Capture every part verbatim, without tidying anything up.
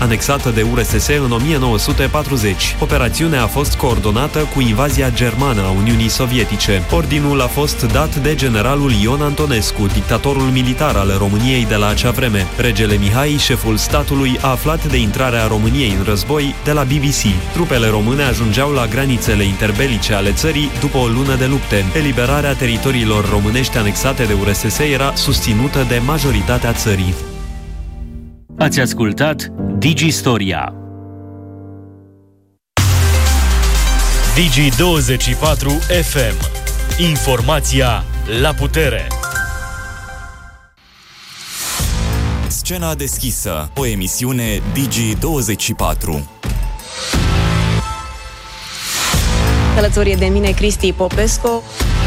anexată de U R S S în o mie nouă sute patruzeci. Operațiunea a fost coordonată cu invazia germană a Uniunii Sovietice. Ordinul a fost dat de generalul Ion Antonescu, dictatorul militar al României de la acea vreme. Regele Mihai, șeful statului, a aflat de intrarea României în război de la B B C. Trupele române ajungeau la granițele interbelice ale țării după o lună de lupte. Eliberarea teritoriilor românești anexate de U R S S era susținută de majoritatea țării. Ați ascultat Digistoria. Digi douăzeci și patru F M. Informația la putere. Scena deschisă, o emisiune Digi douăzeci și patru. Alături de mine Cristi Popescu.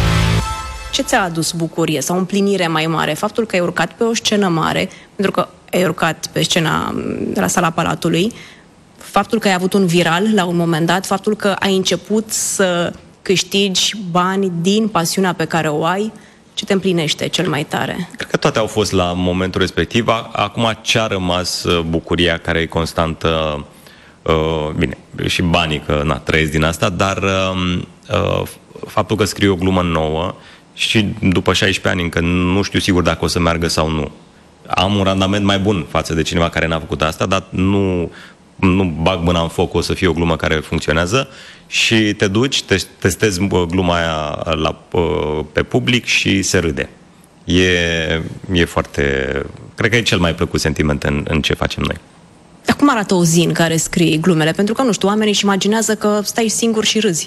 Ce ți-a adus bucurie sau împlinire mai mare? Faptul că ai urcat pe o scenă mare, pentru că ai urcat pe scena de la Sala Palatului, faptul că ai avut un viral la un moment dat, faptul că ai început să câștigi bani din pasiunea pe care o ai, ce te împlinește cel mai tare? Cred că toate au fost la momentul respectiv. Acum ce-a rămas bucuria care e constantă, uh, bine, și banii, că na, trăiesc din asta, dar uh, uh, faptul că scriu o glumă nouă și după șaisprezece ani încă nu știu sigur dacă o să meargă sau nu. Am un randament mai bun față de cineva care n-a făcut asta, dar nu, nu bag mâna în foc, o să fie o glumă care funcționează și te duci, te, testezi gluma aia la, pe public și se râde. E, e foarte... Cred că e cel mai plăcut sentiment în, în ce facem noi. Dar cum arată o zi în care scrii glumele? Pentru că, nu știu, oamenii își imaginează că stai singur și râzi.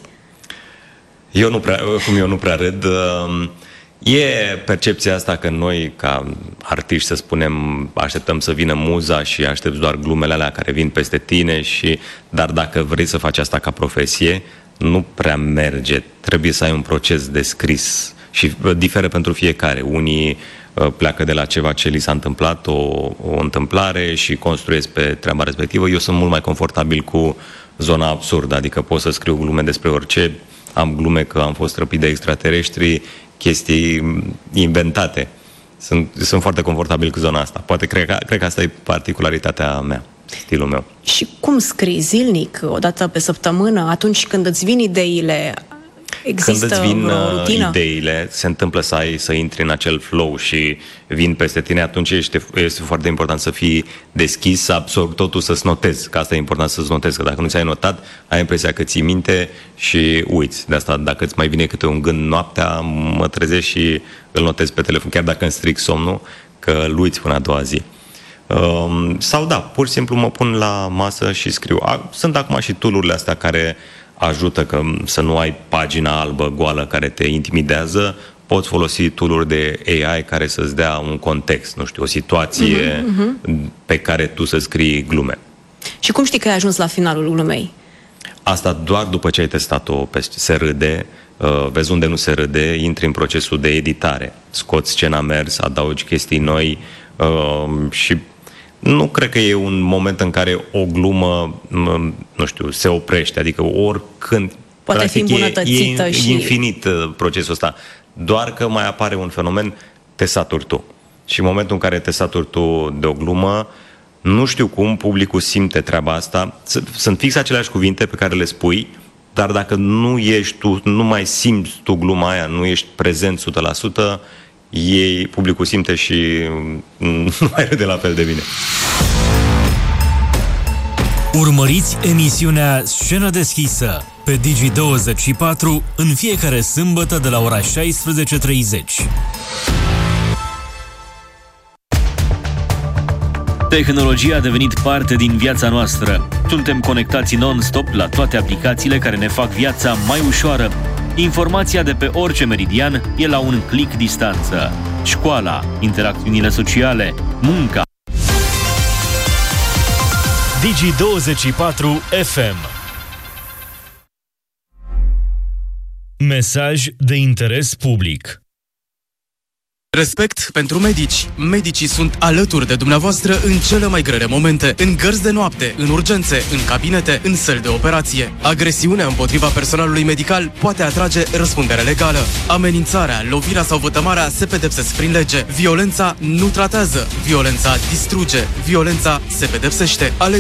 Eu nu prea, cum eu nu prea râd. E percepția asta că noi, ca artiști, să spunem, așteptăm să vină muza și aștepți doar glumele alea care vin peste tine, și, dar dacă vrei să faci asta ca profesie, nu prea merge. Trebuie să ai un proces de scris și diferă pentru fiecare. Unii pleacă de la ceva ce li s-a întâmplat, o, o întâmplare, și construiesc pe treaba respectivă. Eu sunt mult mai confortabil cu zona absurdă, adică pot să scriu glume despre orice. Am glume că am fost răpit de extraterestri, chestii inventate. Sunt, sunt foarte confortabil cu zona asta. Poate cred că, cred că asta e particularitatea mea, stilul meu. Și cum scrii? Zilnic? O dată pe săptămână? Atunci când îți vin ideile, există Când îți vin o rutină? ideile, se întâmplă să ai, să intri în acel flow și vin peste tine, atunci este, este foarte important să fii deschis, să absorbi totul, să-ți notezi. Că asta e important, să-ți notezi, că dacă nu ți-ai notat, ai impresia că ții minte și uiți. De asta, dacă îți mai vine câte un gând noaptea, mă trezesc și îl notez pe telefon, chiar dacă îmi stric somnul, că îl uiți până a doua zi. Um, sau da, pur și simplu mă pun la masă și scriu. Sunt acum și tool-urile astea care ajută, că să nu ai pagina albă goală care te intimidează. Poți folosi tool-uri de A I care să-ți dea un context, nu știu, o situație uh-huh, uh-huh. pe care tu să scrii glume. Și cum știi că ai ajuns la finalul glumei? Asta doar după ce ai testat-o, pe se râde, uh, vezi unde nu se râde, intri în procesul de editare. Scoți scena mers, adaugi chestii noi uh, și nu cred că e un moment în care o glumă, nu știu, se oprește, adică oricând. Poate fi îmbunătățită e, e și... infinit procesul ăsta. Doar că mai apare un fenomen, te saturi tu. Și în momentul în care te saturi tu de o glumă, nu știu cum publicul simte treaba asta. Sunt fix aceleași cuvinte pe care le spui, dar dacă nu ești tu, nu mai simți tu gluma aia, nu ești prezent o sută la sută, ei, publicul simte și nu mai râde la fel de bine. Urmăriți emisiunea Scenă deschisă pe Digi douăzeci și patru în fiecare sâmbătă de la ora șaisprezece treizeci. Tehnologia a devenit parte din viața noastră. Suntem conectați non-stop la toate aplicațiile care ne fac viața mai ușoară. Informația de pe orice meridian e la un click distanță. Școala, interacțiunile sociale, munca. Digi douăzeci și patru F M. Mesaj de interes public. Respect pentru medici. Medicii sunt alături de dumneavoastră în cele mai grele momente, în gărzi de noapte, în urgențe, în cabinete, în săli de operație. Agresiunea împotriva personalului medical poate atrage răspundere legală. Amenințarea, lovirea sau vătămarea se pedepsesc prin lege. Violența nu tratează. Violența distruge. Violența se pedepsește. Alege